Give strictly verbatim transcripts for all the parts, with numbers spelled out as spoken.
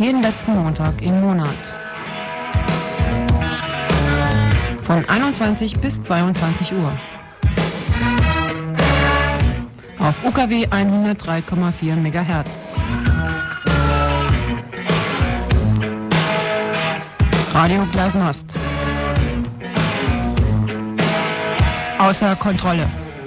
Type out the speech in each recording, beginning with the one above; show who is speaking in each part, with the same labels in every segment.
Speaker 1: Jeden letzten Montag im Monat. Von einundzwanzig bis zweiundzwanzig Uhr. Auf U K W hundertdrei Komma vier Megahertz. Radio Glasnost. Außer Kontrolle.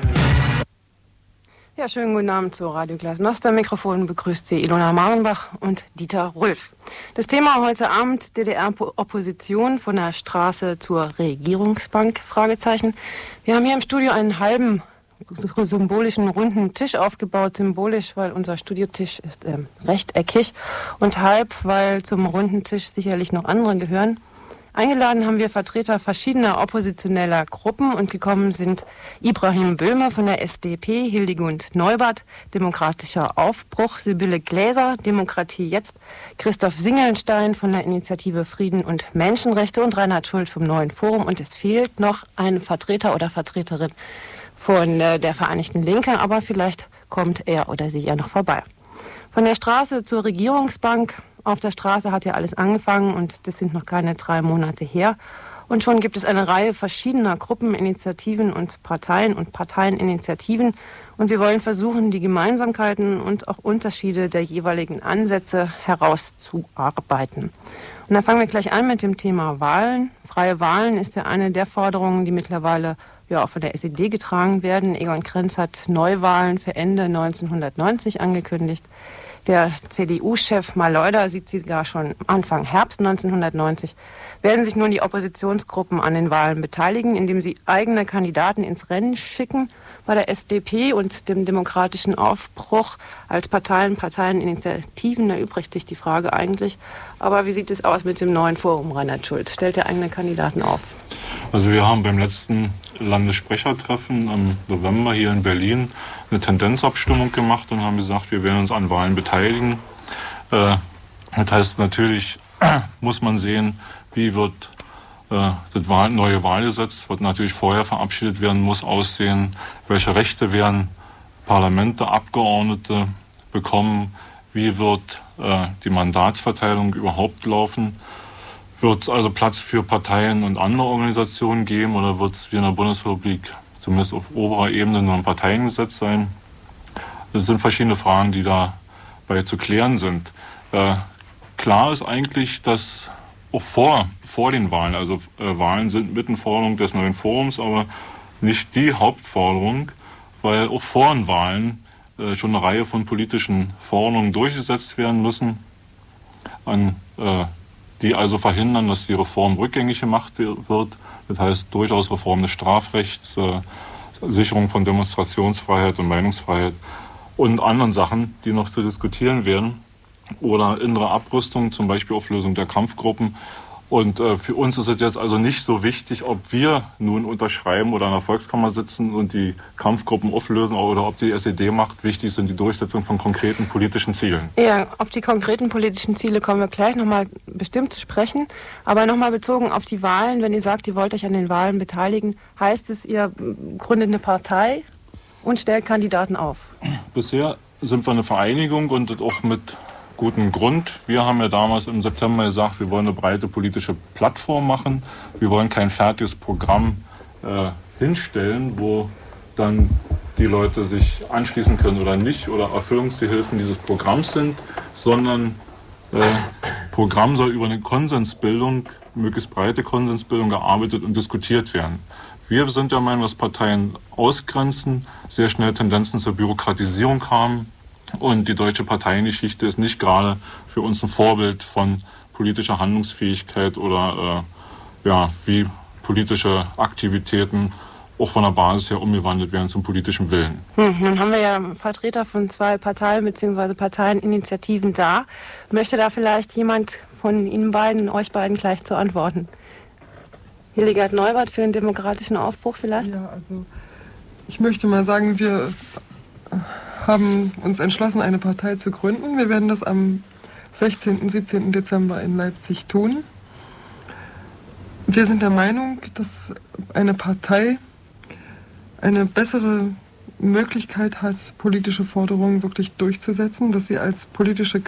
Speaker 2: Ja, schönen guten Abend zu Radio Glasnost. Am Mikrofon begrüßt Sie Ilona Marenbach und Dieter Rülf. Das Thema heute Abend: D D R-Opposition von der Straße zur Regierungsbank? Fragezeichen. Wir haben hier im Studio einen halben symbolischen runden Tisch aufgebaut, symbolisch, weil unser Studiotisch ist ähm, rechteckig, und halb, weil zum runden Tisch sicherlich noch andere gehören. Eingeladen haben wir Vertreter verschiedener oppositioneller Gruppen, und gekommen sind Ibrahim Böhme von der S D P, Hildegund Neubert, Demokratischer Aufbruch, Sibylle Gläser, Demokratie jetzt, Christoph Singelnstein von der Initiative Frieden und Menschenrechte und Reinhard Schult vom Neuen Forum. Und es fehlt noch ein Vertreter oder Vertreterin von äh, der Vereinigten Linke, aber vielleicht kommt er oder sie ja noch vorbei. Von der Straße zur Regierungsbank. Auf der Straße hat ja alles angefangen, und das sind noch keine drei Monate her. Und schon gibt es eine Reihe verschiedener Gruppen, Initiativen und Parteien und Parteieninitiativen. Und wir wollen versuchen, die Gemeinsamkeiten und auch Unterschiede der jeweiligen Ansätze herauszuarbeiten. Und dann fangen wir gleich an mit dem Thema Wahlen. Freie Wahlen ist ja eine der Forderungen, die mittlerweile ja auch von der S E D getragen werden. Egon Krenz hat Neuwahlen für Ende neunzehnhundertneunzig angekündigt. Der C D U-Chef Maleuda sieht sie gar schon Anfang Herbst neunzehnhundertneunzig. Werden sich nun die Oppositionsgruppen an den Wahlen beteiligen, indem sie eigene Kandidaten ins Rennen schicken? Bei der S D P und dem Demokratischen Aufbruch als Parteien, Parteieninitiativen, da übrigt sich die Frage eigentlich. Aber wie sieht es aus mit dem Neuen Forum, Reinhard Schult? Stellt er eigene Kandidaten auf?
Speaker 3: Also wir haben beim letzten Landessprechertreffen im November hier in Berlin eine Tendenzabstimmung gemacht und haben gesagt, wir werden uns an Wahlen beteiligen. Äh, das heißt, natürlich muss man sehen, wie wird äh, das Wahl, neue Wahlgesetz, wird natürlich vorher verabschiedet werden, muss aussehen, welche Rechte werden Parlamente, Abgeordnete bekommen, wie wird äh, die Mandatsverteilung überhaupt laufen. Wird es also Platz für Parteien und andere Organisationen geben, oder wird es wie in der Bundesrepublik zumindest auf oberer Ebene nur ein Parteiengesetz sein? Das sind verschiedene Fragen, die dabei zu klären sind. Äh, klar ist eigentlich, dass auch vor, vor den Wahlen, also äh, Wahlen sind Mittenforderung des Neuen Forums, aber nicht die Hauptforderung, weil auch vor den Wahlen äh, schon eine Reihe von politischen Forderungen durchgesetzt werden müssen, an äh, die also verhindern, dass die Reform rückgängig gemacht wird. Das heißt durchaus Reform des Strafrechts, äh, Sicherung von Demonstrationsfreiheit und Meinungsfreiheit und anderen Sachen, die noch zu diskutieren werden. Oder innere Abrüstung, zum Beispiel Auflösung der Kampfgruppen. Und äh, für uns ist es jetzt also nicht so wichtig, ob wir nun unterschreiben oder in der Volkskammer sitzen und die Kampfgruppen auflösen, oder ob die S E D macht. Wichtig sind die Durchsetzung von konkreten politischen Zielen.
Speaker 2: Ja, auf die konkreten politischen Ziele kommen wir gleich nochmal bestimmt zu sprechen. Aber nochmal bezogen auf die Wahlen, wenn ihr sagt, ihr wollt euch an den Wahlen beteiligen, heißt es, ihr gründet eine Partei und stellt Kandidaten auf? Bisher
Speaker 3: sind wir eine Vereinigung, und das auch mit guten Grund. Wir haben ja damals im September gesagt, wir wollen eine breite politische Plattform machen. Wir wollen kein fertiges Programm äh, hinstellen, wo dann die Leute sich anschließen können oder nicht, oder Erfüllungsgehilfen dieses Programms sind, sondern äh, Programm soll über eine Konsensbildung, möglichst breite Konsensbildung gearbeitet und diskutiert werden. Wir sind der Meinung, dass Parteien ausgrenzen, sehr schnell Tendenzen zur Bürokratisierung haben. Und die deutsche Parteiengeschichte ist nicht gerade für uns ein Vorbild von politischer Handlungsfähigkeit oder äh, ja, wie politische Aktivitäten auch von der Basis her umgewandelt werden zum politischen Willen.
Speaker 2: Hm, nun haben wir ja Vertreter von zwei Parteien bzw. Parteieninitiativen da. Möchte da vielleicht jemand von Ihnen beiden, euch beiden gleich zu antworten? Hildegard Neubert für den Demokratischen Aufbruch vielleicht?
Speaker 4: Ja, also ich möchte mal sagen, wir haben uns entschlossen, eine Partei zu gründen. Wir werden das am sechzehnten, siebzehnten Dezember in Leipzig tun. Wir sind der Meinung, dass eine Partei eine bessere Möglichkeit hat, politische Forderungen wirklich durchzusetzen, dass sie als politische